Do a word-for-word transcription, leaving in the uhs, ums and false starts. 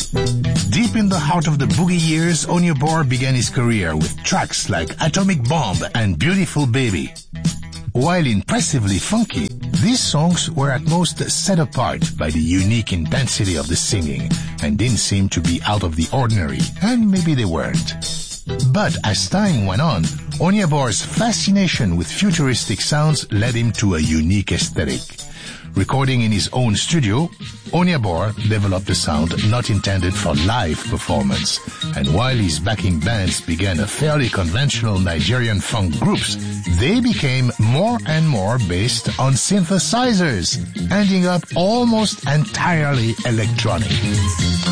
Deep in the heart of the boogie years, Onyeabor began his career with tracks like Atomic Bomb and Beautiful Baby. While impressively funky, these songs were at most set apart by the unique intensity of the singing and didn't seem to be out of the ordinary, and maybe they weren't. But as time went on, Onyeabor's fascination with futuristic sounds led him to a unique aesthetic. Recording in his own studio, Onyeabor developed a sound not intended for live performance, and while his backing bands began a fairly conventional Nigerian funk groups, they became more and more based on synthesizers, ending up almost entirely electronic.